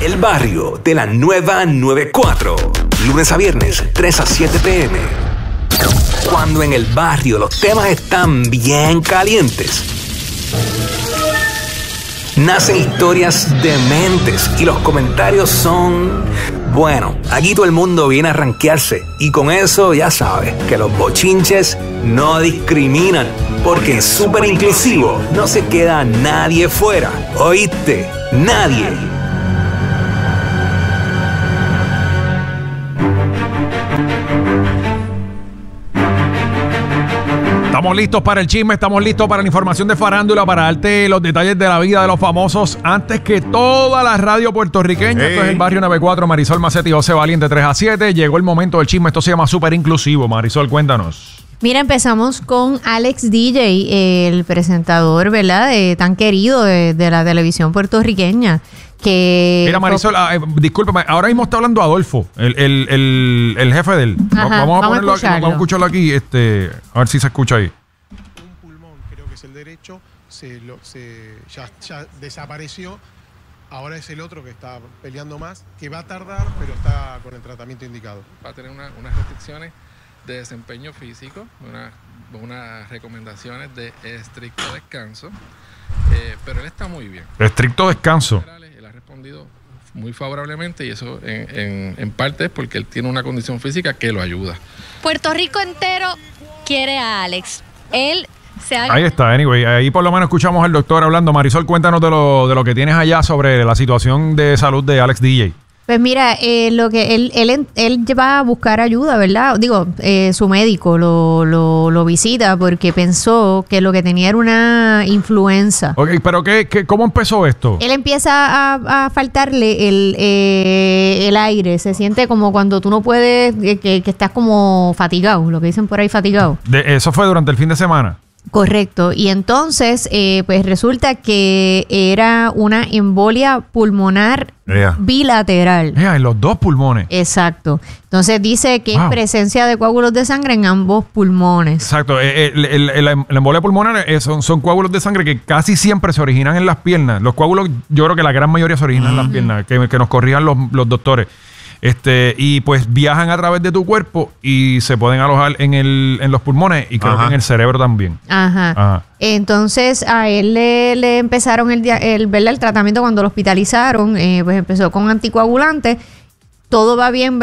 El barrio de la nueva 94. Lunes a viernes, 3 a 7 p.m. Cuando en el barrio los temas están bien calientes, nacen historias dementes y los comentarios son... Bueno, aquí todo el mundo viene a rankearse y con eso ya sabes que los bochinches no discriminan, porque en Súper Inclusivo no se queda nadie fuera. ¿Oíste? Nadie. Estamos listos para el chisme, estamos listos para la información de farándula, para darte los detalles de la vida de los famosos antes que toda la radio puertorriqueña. Esto es el barrio 94, Marisol Macetti y José Valiente, 3 a 7. Llegó el momento del chisme, esto se llama Súper Inclusivo. Marisol, cuéntanos. Mira, empezamos con Alex DJ, el presentador, ¿verdad? Tan querido de la televisión puertorriqueña. Mira, Marisol, discúlpame, ahora mismo está hablando Adolfo, el jefe de él. Ajá, vamos a escucharlo aquí, a ver si se escucha ahí. Un pulmón, creo que es el derecho, ya desapareció. Ahora es el otro que está peleando más, que va a tardar, pero está con el tratamiento indicado. Va a tener unas restricciones de desempeño físico, unas recomendaciones de estricto descanso, pero él está muy bien. Estricto descanso. Él ha respondido muy favorablemente y eso en parte es porque él tiene una condición física que lo ayuda. Puerto Rico entero quiere a Alex. Él se ha... Ahí está, anyway, ahí por lo menos escuchamos al doctor hablando. Marisol, cuéntanos de lo que tienes allá sobre la situación de salud de Alex DJ. Pues mira, lo que él va a buscar ayuda, ¿verdad? Digo, su médico lo visita porque pensó que lo que tenía era una influenza. Ok, pero ¿cómo empezó esto? Él empieza a faltarle el aire. Se siente como cuando tú no puedes, que estás como fatigado, lo que dicen por ahí, fatigado. ¿Eso fue durante el fin de semana? Correcto. Y entonces, pues resulta que era una embolia pulmonar bilateral. En los dos pulmones. Exacto. Entonces dice que es presencia de coágulos de sangre en ambos pulmones. Exacto. La embolia pulmonar son coágulos de sangre que casi siempre se originan en las piernas. Los coágulos, yo creo que la gran mayoría se originan en las piernas, que nos corrijan los doctores. Y pues viajan a través de tu cuerpo y se pueden alojar en los pulmones y creo que en el cerebro también. Ajá. Entonces a él le empezaron el tratamiento cuando lo hospitalizaron, pues empezó con anticoagulantes. Todo va bien,